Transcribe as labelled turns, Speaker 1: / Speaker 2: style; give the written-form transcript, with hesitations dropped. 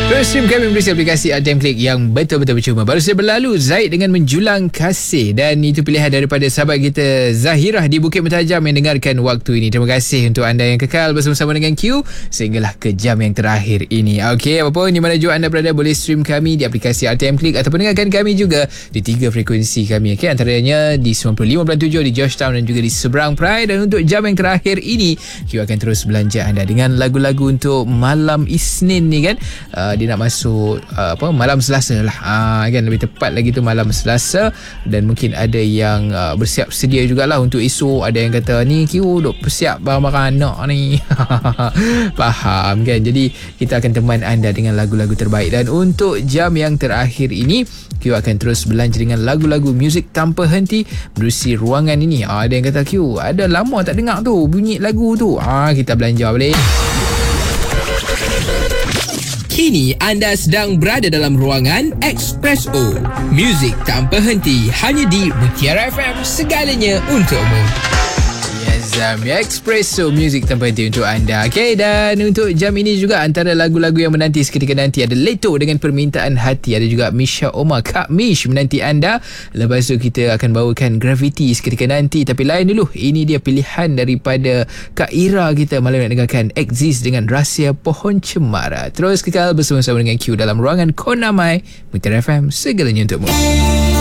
Speaker 1: Terus stream kami melalui aplikasi ATM Klik yang betul-betul percuma. Baru saja berlalu Zaid dengan Menjulang Kasih, dan itu pilihan daripada sahabat kita Zahirah di Bukit Mentajam yang dengarkan waktu ini. Terima kasih untuk anda yang kekal bersama-sama dengan Q sehinggalah ke jam yang terakhir ini. Okey, apapun di mana jua anda berada, boleh stream kami di aplikasi ATM Klik ataupun dengarkan kami juga di 3 frekuensi kami. Okey, antaranya di 95.7 di Georgetown dan juga di Seberang Pride. Dan untuk jam yang terakhir ini, Q akan terus belanja anda dengan lagu-lagu untuk malam Isnin ni kan. Dia nak masuk malam Selasa lah, kan, lebih tepat lagi tu malam Selasa. Dan mungkin ada yang bersiap sedia jugalah untuk esok. Ada yang kata ni Q duk persiap barang-barang anak ni. Faham kan? Jadi kita akan teman anda dengan lagu-lagu terbaik. Dan untuk jam yang terakhir ini, Q akan terus belanja dengan lagu-lagu muzik tanpa henti menerusi ruangan ini. Ada yang kata Q ada lama tak dengar tu bunyi lagu tu. Kita belanja balik.
Speaker 2: Kini anda sedang berada dalam ruangan Expresso. Muzik tanpa henti hanya di Mutiara FM, segalanya untukmu.
Speaker 1: Expresso, muzik tanpa henti untuk anda. Okay, dan untuk jam ini juga antara lagu-lagu yang menanti seketika nanti ada Leto dengan Permintaan Hati. Ada juga Misha Omar, Kak Mish menanti anda. Lepas tu kita akan bawakan Gravity seketika nanti. Tapi lain dulu, ini dia pilihan daripada Kak Ira kita malam nak dengarkan Exist dengan Rahsia Pohon Cemara. Terus kekal bersama-sama dengan Q dalam ruangan Konamai Mutiara FM, segalanya untukmu.